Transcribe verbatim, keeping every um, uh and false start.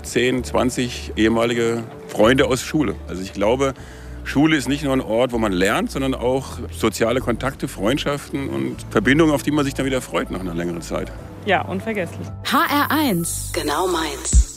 zehn, zwanzig ehemalige Freunde aus Schule. Also ich glaube, Schule ist nicht nur ein Ort, wo man lernt, sondern auch soziale Kontakte, Freundschaften und Verbindungen, auf die man sich dann wieder freut nach einer längeren Zeit. Ja, unvergesslich. H R eins. Genau meins.